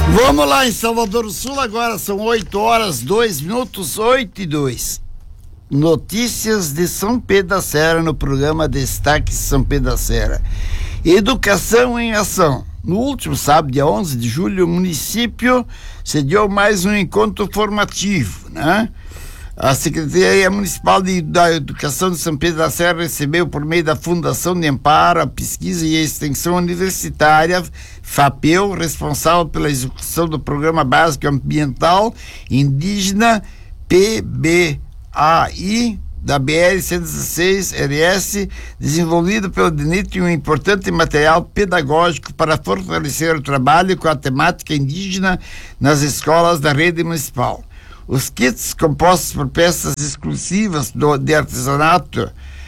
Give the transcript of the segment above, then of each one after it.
Vamos lá em Salvador do Sul agora, são 8h02, 8h02. Notícias de São Pedro da Serra no programa Destaque São Pedro da Serra. Educação em Ação. No último sábado, dia 11 de julho, o município sediou mais um encontro formativo, né? A Secretaria Municipal da Educação de São Pedro da Serra recebeu, por meio da Fundação de Amparo, a Pesquisa e Extensão Universitária, FAPEU, responsável pela execução do Programa Básico Ambiental Indígena, PBAI, da BR-116-RS, desenvolvido pelo DENIT, um importante material pedagógico para fortalecer o trabalho com a temática indígena nas escolas da rede municipal. Os kits, compostos por peças exclusivas de artesanato,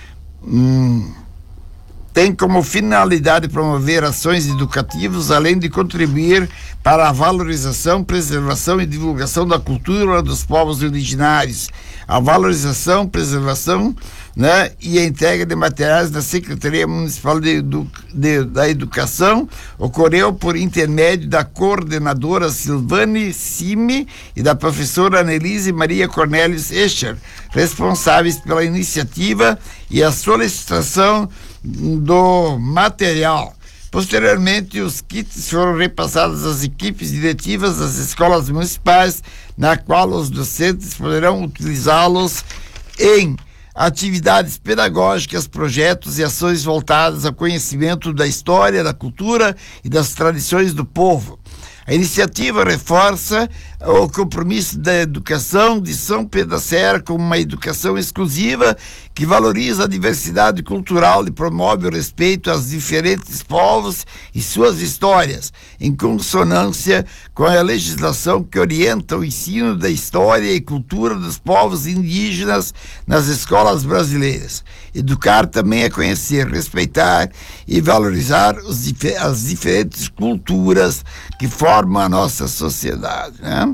têm como finalidade promover ações educativas, além de contribuir para a valorização, preservação e divulgação da cultura dos povos originários. A valorização, preservação, né, e a entrega de materiais da Secretaria Municipal da Educação ocorreu por intermédio da coordenadora Silvane Cime e da professora Annelise Maria Cornelius Escher, responsáveis pela iniciativa e a solicitação do material. Posteriormente, os kits foram repassados às equipes diretivas das escolas municipais, na qual os docentes poderão utilizá-los em atividades pedagógicas, projetos e ações voltadas ao conhecimento da história, da cultura e das tradições do povo. A iniciativa reforça o compromisso da educação de São Pedro da Serra como uma educação exclusiva que valoriza a diversidade cultural e promove o respeito aos diferentes povos e suas histórias, em consonância com a legislação que orienta o ensino da história e cultura dos povos indígenas nas escolas brasileiras. Educar também é conhecer, respeitar e valorizar as diferentes culturas que formam a nossa sociedade, né?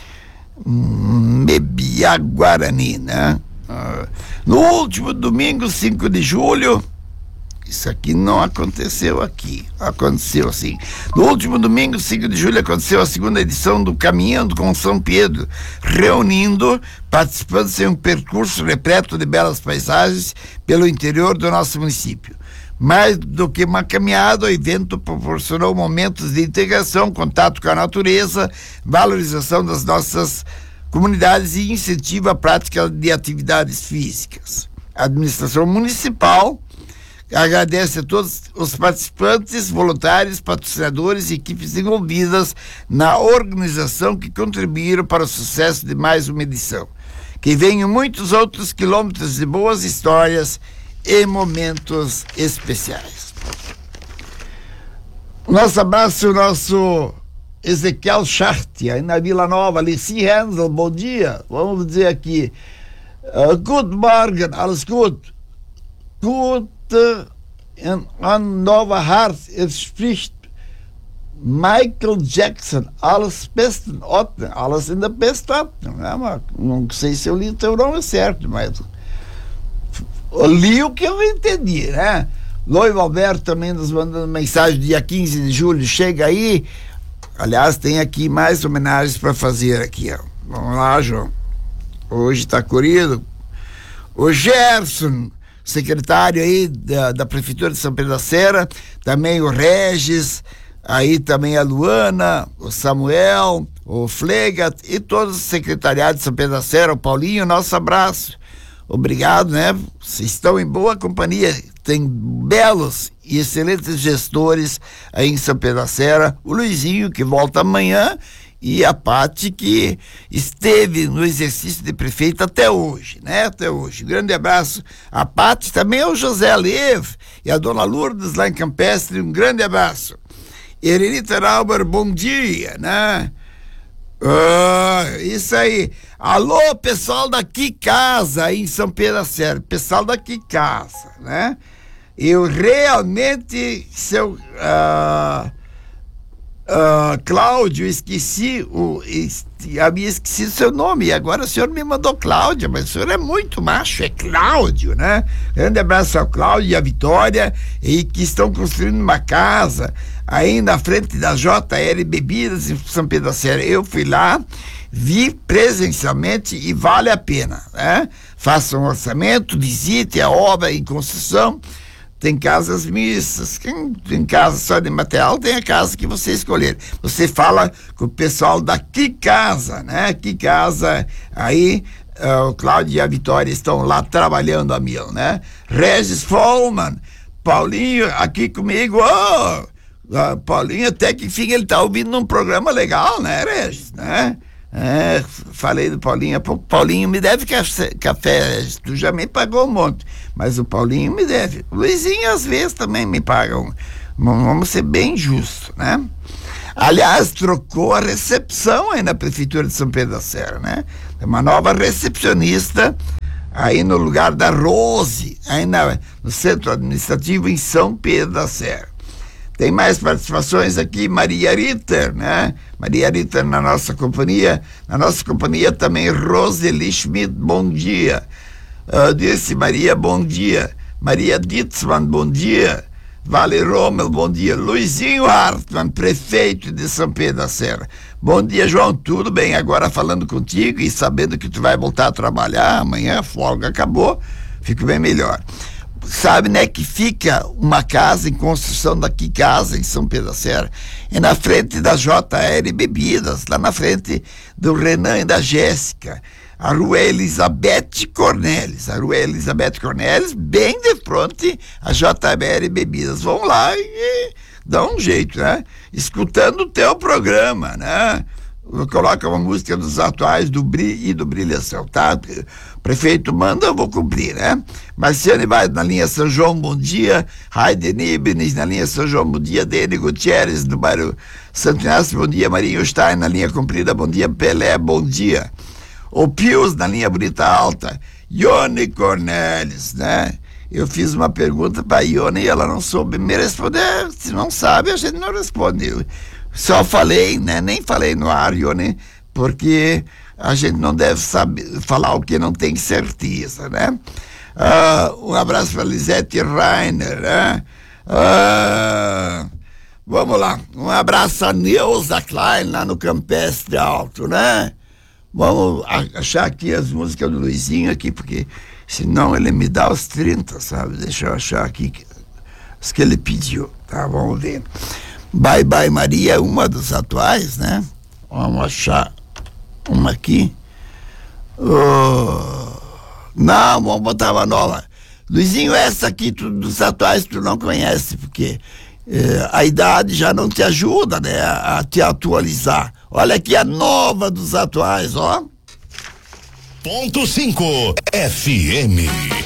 Mebia Guarani, né? No último domingo, 5 de julho, isso aqui não aconteceu aqui, aconteceu assim. No último domingo, 5 de julho, aconteceu a segunda edição do Caminhando com São Pedro, reunindo participantes em um percurso repleto de belas paisagens pelo interior do nosso município. Mais do que uma caminhada, o evento proporcionou momentos de integração, contato com a natureza, valorização das nossas comunidades e incentivo à prática de atividades físicas. A administração municipal agradece a todos os participantes, voluntários, patrocinadores e equipes envolvidas na organização que contribuíram para o sucesso de mais uma edição. Que venham muitos outros quilômetros de boas histórias e momentos especiais. Nosso abraço, nosso Ezequiel Schart, aí na Vila Nova, Alice Hensel, bom dia. Vamos dizer aqui, Guten Morgen, alles gut. Gut an Nova Hart, es spricht Michael Jackson, alles besten Ordnung, alles in der besten Ordnung. Não sei se eu li o teu nome certo, mas eu li o que eu entendi, né? Loivo Alberto também nos mandando mensagem, dia 15 de julho, chega aí. Aliás, tem aqui mais homenagens para fazer aqui, ó. Vamos lá, João. Hoje tá corrido. O Gerson, secretário aí da Prefeitura de São Pedro da Serra, também o Regis, aí também a Luana, o Samuel, o Flegat e todos os secretariados de São Pedro da Serra, o Paulinho, nosso abraço. Obrigado, né? Vocês estão em boa companhia. Tem belos e excelentes gestores aí em São Pedro da Serra. O Luizinho, que volta amanhã, e a Pati, que esteve no exercício de prefeito até hoje, né? Até hoje. Grande abraço. A Pati também é o José Lev e a dona Lourdes lá em Campestre. Um grande abraço. Erenita Nauber, bom dia, né? Isso aí. Alô, pessoal daqui casa, aí em São Pedro da Serra. Pessoal daqui casa, né? Eu realmente, Cláudio, esqueci havia esquecido seu nome, e agora o senhor me mandou Cláudia, mas o senhor é muito macho, é Cláudio, né? Grande abraço ao Cláudio e à Vitória, e que estão construindo uma casa aí na frente da JL Bebidas em São Pedro da Serra. Eu fui lá, vi presencialmente e vale a pena, né? Faça um orçamento, visite a obra em construção. Tem casas mistas, quem tem casa só de material, tem a casa que você escolher. Você fala com o pessoal da Que Casa, né? Que Casa, aí o Cláudio e a Vitória estão lá trabalhando a mil, né? Regis Follman, Paulinho aqui comigo, Paulinho, até que enfim ele tá ouvindo um programa legal, né, Regis, né? Falei do Paulinho há pouco. Paulinho me deve café, tu já me pagou um monte, mas o Paulinho me deve. O Luizinho às vezes também me paga. Vamos ser bem justos, né? Aliás, trocou a recepção aí na Prefeitura de São Pedro da Serra, né? Tem uma nova recepcionista aí no lugar da Rose, aí no Centro Administrativo em São Pedro da Serra. Tem mais participações aqui, Maria Ritter, né? Maria Ritter na nossa companhia também Roseli Schmidt, bom dia. Disse Maria, bom dia. Maria Ditzmann, bom dia. Vale Rommel, bom dia. Luizinho Hartmann, prefeito de São Pedro da Serra. Bom dia, João, tudo bem? Agora falando contigo e sabendo que tu vai voltar a trabalhar, amanhã a folga acabou, fico bem melhor. Sabe, né, que fica uma casa em construção da Que Casa em São Pedro da Serra, é na frente da JL Bebidas, lá na frente do Renan e da Jéssica, a Rua Elizabeth Cornelis, bem de frente a JL Bebidas. Vão lá e dão um jeito, né? Escutando o teu programa, né? Coloca uma música dos atuais do Brilhação, tá? O prefeito manda, eu vou cumprir, né? Marciane vai na linha São João, bom dia. Heide Nibnes na linha São João, bom dia. Dene Gutierrez no bairro Santo Inácio, bom dia. Marinho Stein na linha comprida, bom dia. Pelé, bom dia. O Pius na linha Bonita Alta. Ione Cornelis, né? Eu fiz uma pergunta para a Ione e ela não soube me responder. Se não sabe, a gente não responde. Só falei, né? Nem falei no ar, Ione, porque a gente não deve falar o que não tem certeza, né? Um abraço para Lisete Rainer, né? Vamos lá, um abraço a Neuza Klein lá no Campestre Alto, né? Vamos achar aqui as músicas do Luizinho aqui, porque senão ele me dá os 30, sabe? Deixa eu achar aqui as que ele pediu, tá? Vamos ver. Bye Bye Maria, uma dos atuais, né? Vamos achar uma aqui. Não, vamos botar uma nova. Luizinho, essa aqui dos atuais tu não conhece, porque a idade já não te ajuda, né? A te atualizar. Olha aqui a nova dos atuais, ó. Ponto 5 FM.